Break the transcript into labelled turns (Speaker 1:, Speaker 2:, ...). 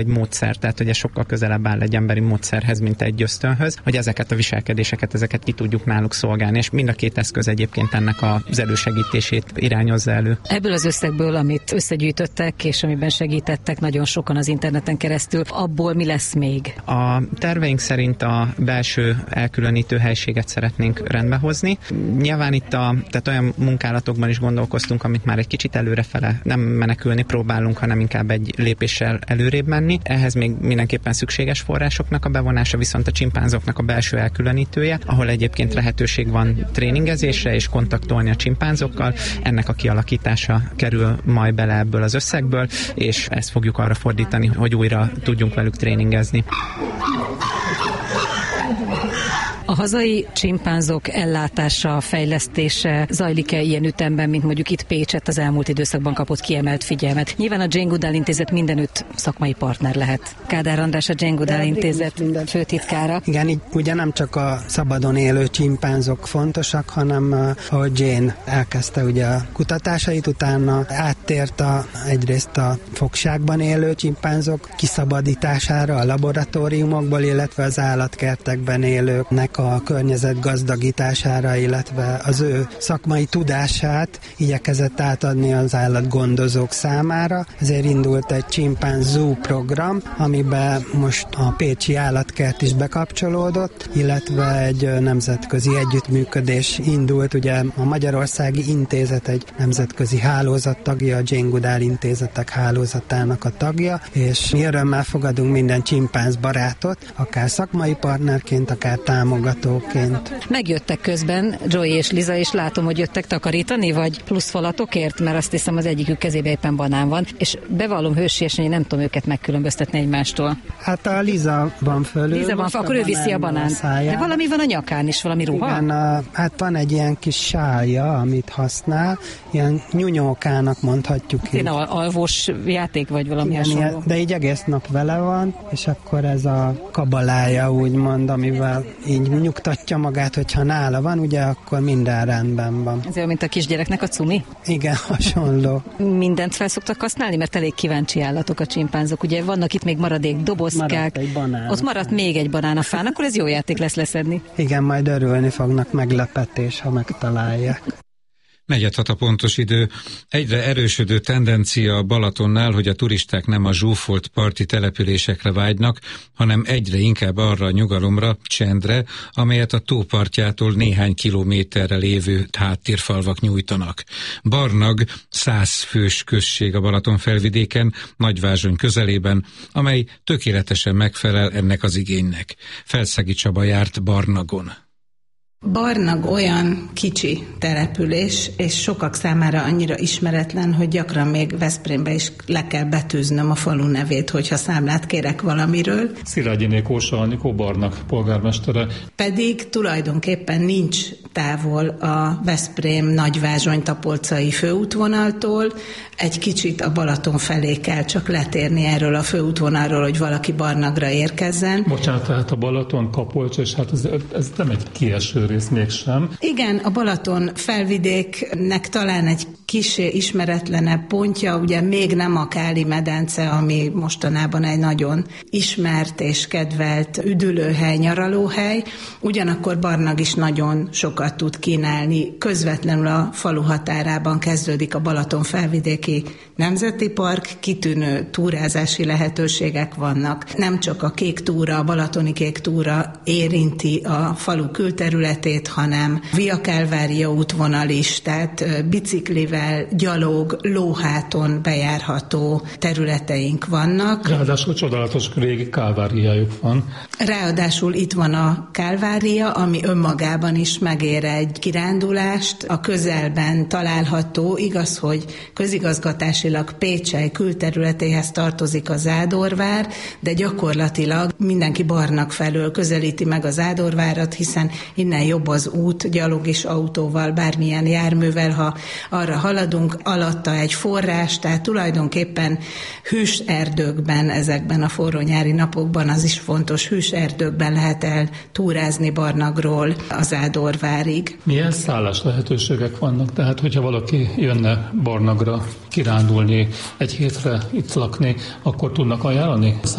Speaker 1: egy módszer, tehát hogy ez sokkal közelebb áll egy emberi módszerhez, mint egy ösztönhöz, hogy ezeket a viselkedéseket, ezeket ki tudjuk náluk szolgálni, és mind a két eszköz egyébként ennek az elősegítését irányozza elő.
Speaker 2: Ebből az összegből, amit összegyűjtöttek, és amiben segítettek nagyon sokan az interneten keresztül, abból mi lesz még?
Speaker 1: A terveink szerint a belső elkülönítő helységet szeretnénk rendbehozni. Nyilván itt tehát olyan munkálatokban is gondolkoztunk, amit már egy kicsit előrefele nem menekülni próbálunk, hanem inkább egy lépéssel előrébb menni. Ehhez még mindenképpen szükséges forrásoknak a bevonása, viszont a csimpánzoknak a belső elkülönítője, ahol egyébként lehetőség van tréningezésre és kontaktolni a csimpánzokkal. Ennek a kialakítása kerül majd bele ebből az összegből, és ezt fogjuk arra fordítani, hogy újra tudjunk velük tréningezni.
Speaker 2: A hazai csimpánzok ellátása, fejlesztése zajlik-e ilyen ütemben, mint mondjuk itt Pécsett az elmúlt időszakban kapott kiemelt figyelmet? Nyilván a Jane Goodall Intézet mindenütt szakmai partner lehet. Kádár András, a Jane Goodall Intézet főtitkára.
Speaker 3: Igen, így ugye nem csak a szabadon élő csimpánzok fontosak, hanem ahogy Jane elkezdte ugye a kutatásait, utána áttért egyrészt a fogságban élő csimpánzok kiszabadítására a laboratóriumokból, illetve az állatkertekben élőknek a környezet gazdagítására, illetve az ő szakmai tudását igyekezett átadni az állatgondozók számára. Ezért indult egy Chimpanzee Zoo program, amiben most a pécsi állatkert is bekapcsolódott, illetve egy nemzetközi együttműködés indult. Ugye a Magyarországi Intézet egy nemzetközi hálózat tagja, a Jane Goodall Intézetek hálózatának a tagja, és mi örömmel fogadunk minden csimpánz barátot, akár szakmai partnerként, akár támogatóként.
Speaker 2: Megjöttek közben Joey és Liza, és látom, hogy jöttek takarítani, vagy plusz falatokért, mert azt hiszem az egyikük kezébe éppen banán van, és bevallom hősiesen, hogy nem tudom őket megkülönböztetni egymástól.
Speaker 3: Hát a Liza van fölül.
Speaker 2: Liza van, akkor ő viszi a banánt. De valami van a nyakán is, valami ruha?
Speaker 3: Igen, hát van egy ilyen kis sálja, amit használ, ilyen nyúnyókának mondhatjuk.
Speaker 2: Én alvós játék, vagy valami hasonló.
Speaker 3: De így egész nap vele van, és akkor ez a kabalája úgymond, amivel így nyugtatja magát, hogyha nála van, ugye akkor minden rendben van.
Speaker 2: Ez olyan, mint a kisgyereknek a cumi?
Speaker 3: Igen, hasonló.
Speaker 2: Mindent fel szoktak használni, mert elég kíváncsi állatok a csimpánzok. Ugye vannak itt még maradék dobozkák. Ott maradt még egy banán a fán, akkor ez jó játék lesz leszedni.
Speaker 3: Igen, majd örülni fognak, meglepetés, ha megtalálják.
Speaker 4: 4:06 a pontos idő. Egyre erősödő tendencia a Balatonnál, hogy a turisták nem a zsúfolt parti településekre vágynak, hanem egyre inkább arra a nyugalomra, csendre, amelyet a tópartjától néhány kilométerre lévő háttérfalvak nyújtanak. Barnag 100 fős község a Balaton felvidéken, Nagyvázsony közelében, amely tökéletesen megfelel ennek az igénynek. Felszegi Csaba járt Barnagon.
Speaker 5: Barnag olyan kicsi település, és sokak számára annyira ismeretlen, hogy gyakran még Veszprémbe is le kell betűznöm a falu nevét, hogyha számlát kérek valamiről.
Speaker 6: Szilágyiné Kósa Anikó Barnag polgármestere.
Speaker 5: Pedig tulajdonképpen nincs távol a Veszprém-Nagyvázsony-Tapolcai főútvonaltól, egy kicsit a Balaton felé kell csak letérni erről a főútvonalról, hogy valaki Barnagra érkezzen.
Speaker 6: Bocsánat, tehát a Balaton, Tapolcs, és hát ez nem egy kieső rész mégsem.
Speaker 5: Igen, a Balaton felvidéknek talán egy kissé ismeretlenebb pontja, ugye még nem a Káli medence, ami mostanában egy nagyon ismert és kedvelt üdülőhely, nyaralóhely, ugyanakkor Barnag is nagyon sokat tud kínálni. Közvetlenül a falu határában kezdődik a Balaton felvidéki nemzeti park, kitűnő túrázási lehetőségek vannak. Nem csak a kék túra, a balatoni kék túra érinti a falu külterületét, hanem Via Calvaria útvonal is, tehát biciklivel, gyalog, lóháton bejárható területeink vannak.
Speaker 6: Ráadásul csodálatos régi kálváriájuk van.
Speaker 5: Ráadásul itt van a Kálvária, ami önmagában is megér egy kirándulást. A közelben található, igaz, hogy közigazgatásilag Pécsely külterületéhez tartozik a Zádorvár, de gyakorlatilag mindenki Barnag felől közelíti meg a Zádorvárat, hiszen innen jobb az út, gyalog és autóval, bármilyen járművel, ha arra haladunk, alatta egy forrás, tehát tulajdonképpen hűs erdőkben, ezekben a forró nyári napokban az is fontos, hűs erdőkben lehet el túrázni Barnagról az Ádorvárig.
Speaker 6: Milyen szállás lehetőségek vannak? Tehát, hogyha valaki jönne Barnagra kirándulni, egy hétre itt lakni, akkor tudnak ajánlani